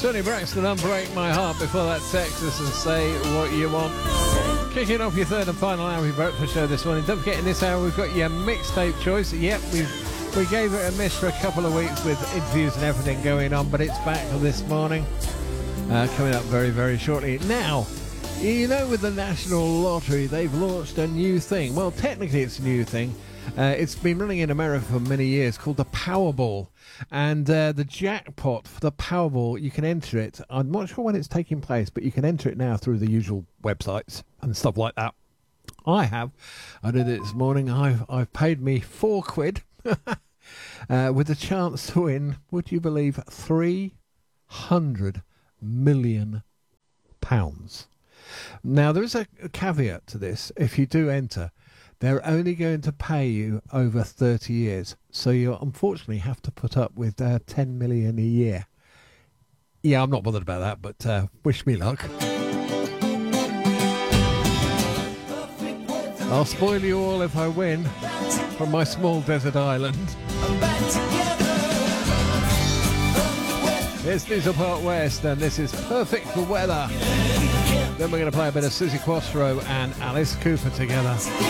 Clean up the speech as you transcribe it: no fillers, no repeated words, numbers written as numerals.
Tony Braxton, Unbreak My Heart. Before that, text us and say what you want. Kicking off your third and final hour of your breakfast show this morning. Don't forget, in this hour we've got your mixtape choice. Yep, we gave it a miss for a couple of weeks with interviews and everything going on, but it's back this morning. Coming up very, very shortly. Now, you know, with the National Lottery, they've launched a new thing. Well, technically it's a new thing. It's been running in America for many years, called the Powerball. And the jackpot for the Powerball, you can enter it. I'm not sure when it's taking place, but you can enter it now through the usual websites and stuff like that. I did it this morning. I've paid me £4 with a chance to win, would you believe, £300 million. Now, there is a caveat to this. If you do enter, they're only going to pay you over 30 years. So you unfortunately have to put up with 10 million a year. Yeah, I'm not bothered about that, but wish me luck. I'll spoil you all if I win from my small desert island. It's Diesel Park West, and this is Perfect Weather. Then we're going to play a bit of Suzi Quatro and Alice Cooper together.